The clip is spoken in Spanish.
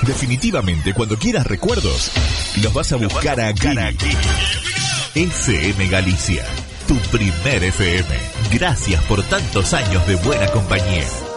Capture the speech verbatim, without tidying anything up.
Definitivamente, cuando quieras recuerdos, los vas a buscar aquí. F M Galicia, tu primer F M. Gracias por tantos años de buena compañía.